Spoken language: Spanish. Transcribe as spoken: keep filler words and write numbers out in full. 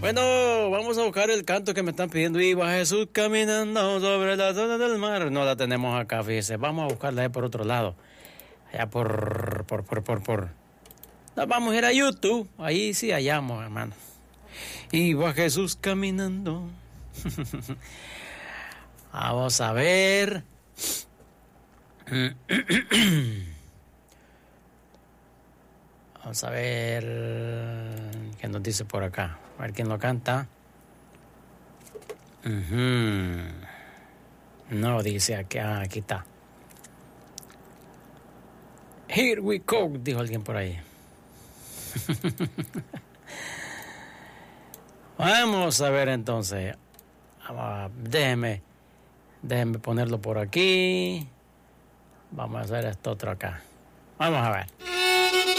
Bueno, vamos a buscar el canto que me están pidiendo. Iba Jesús caminando sobre las olas del mar. No la tenemos acá, fíjese. Vamos a buscarla ahí por otro lado. Allá por, por, por, por, por. Nos vamos a ir a YouTube. Ahí sí hallamos, hermano. Iba Jesús caminando. Vamos a ver. Vamos a ver qué nos dice por acá. A ver quién lo canta. Uh-huh. No, dice aquí, ah, aquí está. Here we go, dijo alguien por ahí. Vamos a ver entonces. Déjeme, déjeme ponerlo por aquí. Vamos a hacer esto otro acá. Vamos a ver.